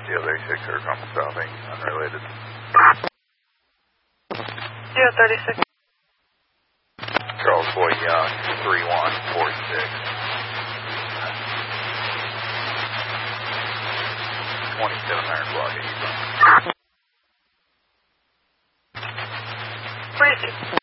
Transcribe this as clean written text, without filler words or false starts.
36 or Crumble Southing, unrelated. Yeah, 36. Charles Boy Young, 3146. 2700 block 8. Crazy.